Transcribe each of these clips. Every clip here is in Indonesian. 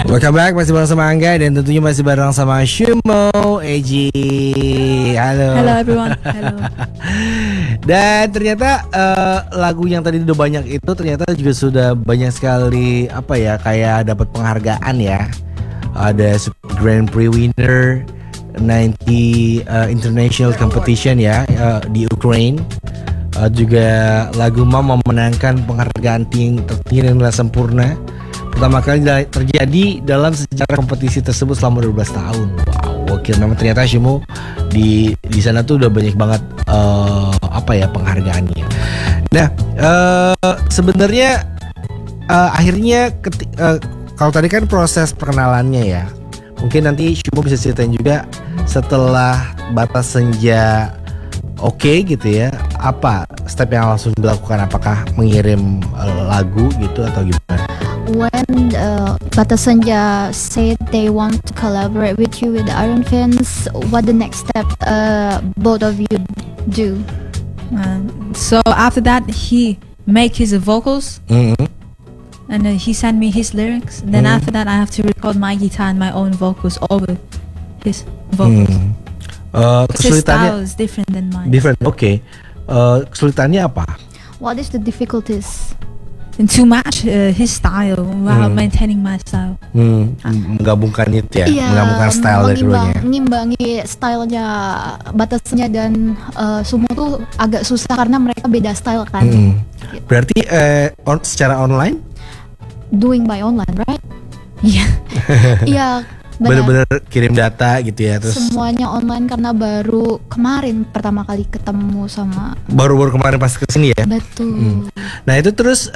Welcome back, masih bareng sama Angga dan tentunya masih bareng sama Shumo Eji. Halo. Hello everyone. Hello. Dan ternyata lagu yang tadi udah banyak itu ternyata juga sudah banyak sekali kayak dapat penghargaan ya. Ada Grand Prix winner 90 international competition ya di Ukraine. Juga lagu Mama memenangkan penghargaan tertinggi nilai sempurna. Pertama kali terjadi dalam sejarah kompetisi tersebut selama 12 tahun. Wow, gokil memang ternyata Shumo di sana tuh udah banyak banget penghargaannya. Nah, sebenarnya akhirnya kalau tadi kan proses perkenalannya ya. Mungkin nanti Shumo bisa ceritain juga setelah Batas Senja oke gitu ya. Apa step yang langsung dilakukan? Apakah mengirim lagu gitu atau gimana? When Batas Senja said they want to collaborate with you with the Iron Fans, what the next step both of you do? So after that, he make his vocals, and he sent me his lyrics. Then after that, I have to record my guitar and my own vocals over his vocals. His style is different than mine. Different, okay. Kesulitannya apa? What is the difficulties? And to match his style while maintaining my style. Menggabungkan itu ya, menggabungkan style dari keduanya. Mengimbangi stylenya Batasnya dan Shumo tuh agak susah karena mereka beda style kan. Berarti secara online? Doing by online, right? Iya. Iya. Bener-bener kirim data gitu ya terus. Semuanya online karena baru kemarin pertama kali ketemu sama. Baru kemarin pas kesini ya. Betul. Nah itu terus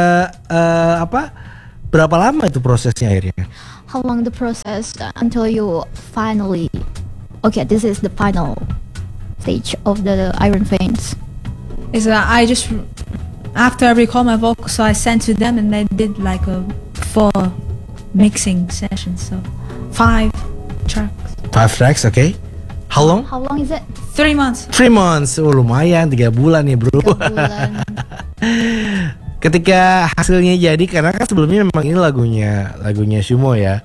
berapa lama itu prosesnya akhirnya? How long the process until you finally this is the final stage of the Iron Fans? Is I just after I record my vocals, so I sent to them and they did like 4 mixing sessions, so 5 tracks. 5 tracks, okay. How long? How long is it? 3 months. 3 months, lumayan 3 bulan nih bro. 3 bulan. Ketika hasilnya jadi, karena kan sebelumnya memang ini lagunya Shumo ya.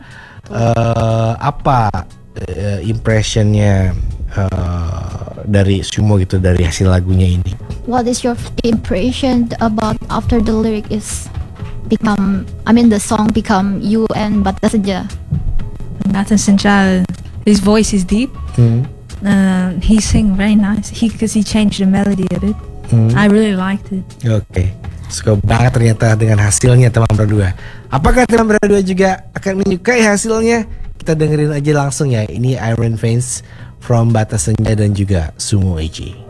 Apa impressionnya dari Shumo gitu dari hasil lagunya ini? What is your impression about after the lyric is the song become you and Batas Senja? Batas Senja, his voice is deep. He sing very nice. Because he changed the melody a bit. I really liked it. Okay. Suka banget ternyata dengan hasilnya teman berdua. Apakah teman berdua juga akan menyukai hasilnya? Kita dengerin aja langsung ya. Ini Iron Fans from Batas Senja dan juga Shumo Eji.